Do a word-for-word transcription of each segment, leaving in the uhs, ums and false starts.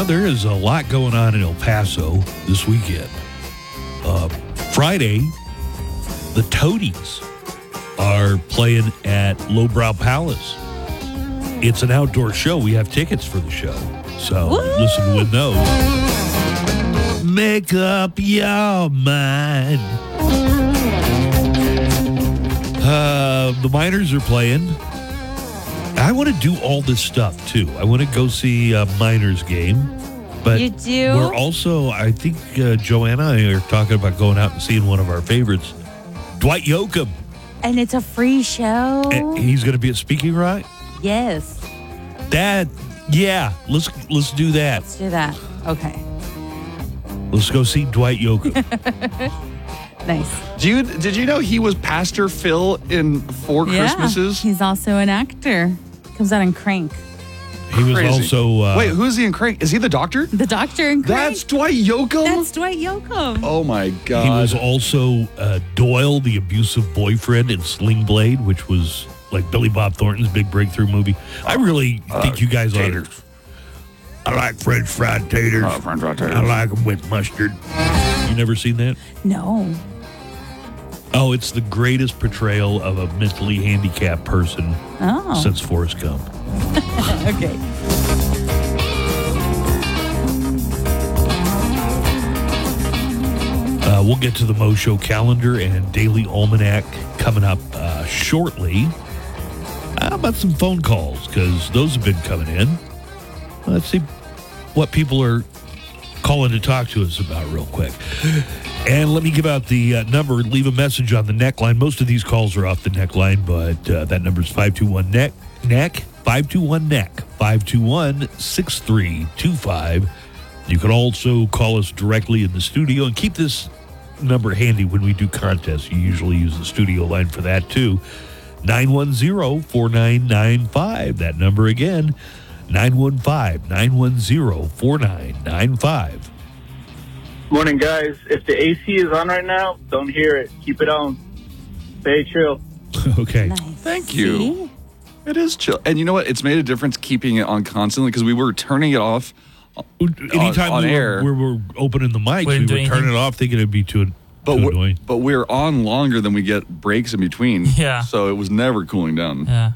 there is a lot going on in El Paso this weekend. Uh, Friday, the Toadies are playing at Lowbrow Palace. It's an outdoor show. We have tickets for the show. So Woo! Listen to win those. Make up your mind. Uh, the Miners are playing. I want to do all this stuff, too. I want to go see a Miners game. But you do? We're also, I think uh, Joanna and I are talking about going out and seeing one of our favorites, Dwight Yoakam. And it's a free show? And he's going to be at Speaking Rock? Yes. That, yeah, let's let's do that. Let's do that. Okay. Let's go see Dwight Yoakam. Nice. Do you, did you know he was Pastor Phil in Four yeah, Christmases? He's also an actor. Comes out in Crank. He was Crazy. also... Uh, Wait, who is he in Crank? Is he the doctor? The doctor in Crank. That's Dwight Yoakam? That's Dwight Yoakam. Oh, my God. He was also uh, Doyle, the abusive boyfriend in Sling Blade, which was like Billy Bob Thornton's big breakthrough movie. I really uh, think you guys ought to... I like French fried taters. Oh, French fried taters. I like them with mustard. You never seen that? No. Oh, it's the greatest portrayal of a mentally handicapped person oh. since Forrest Gump. Okay. Uh, we'll get to the Mo Show calendar and daily almanac coming up uh, shortly. How about some phone calls? Because those have been coming in. Let's see what people are calling to talk to us about real quick. And let me give out the uh, number. Leave a message on the neckline. Most of these calls are off the neckline, but uh, that number is five two one neck neck five two one neck five two one, six three two five. You can also call us directly in the studio and keep this number handy when we do contests. You usually use the studio line for that too. nine one zero, four nine nine five. That number again, nine one five, nine one zero, four nine nine five. Morning, guys. If the A C is on right now, don't hear it. Keep it on. Stay chill. Okay. Nice. Thank you. See? It is chill. And you know what? It's made a difference keeping it on constantly because we were turning it off Anytime on, on we air. were, we were opening the mics, Wouldn't we do would turn anything. it off thinking it'd be too, but too we're, annoying. but we're on longer than we get breaks in between. Yeah. So it was never cooling down. Yeah.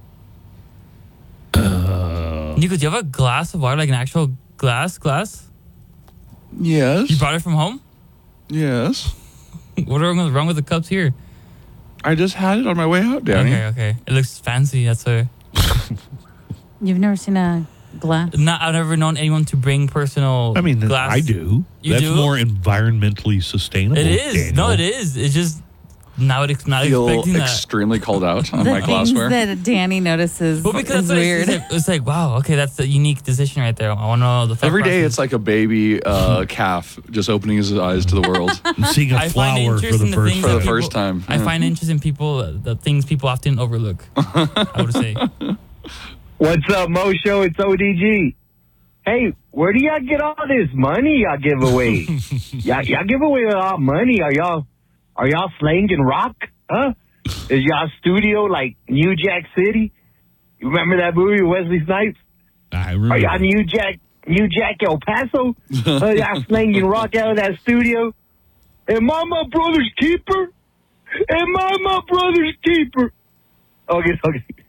Uh, Nico, do you have a glass of water, like an actual glass glass? Yes. You brought it from home? Yes. What are wrong with the cups here? I just had it on my way out, Danny. Okay, okay. It looks fancy, that's why. You've never seen a glass? Not, I've never known anyone to bring personal I mean, glass. I do. You That's do? more environmentally sustainable. It is. Daniel. No, it is. It's just not, ex- not Feel expecting that. extremely called out on The my things glassware. that Danny notices Well, because is that's weird. It's, like, it's like, wow, okay, that's a unique decision right there. I want to know the thought Every day process. it's like a baby uh, calf just opening his eyes to the world And seeing a I find flower for interest the in the first things for that the time. people- first time. I Yeah. find interest in people, uh, the things people often overlook, I would say. What's up, Mo Show? It's O D G. Hey, where do y'all get all this money y'all give away? y'all, y'all give away a lot of money. Are y'all, are y'all slanging rock? Huh? Is y'all studio like New Jack City? You remember that movie with Wesley Snipes? I Are remember. y'all New Jack, New Jack El Paso? Are y'all slanging rock out of that studio? Am I my brother's keeper? Am I my brother's keeper? Okay, okay.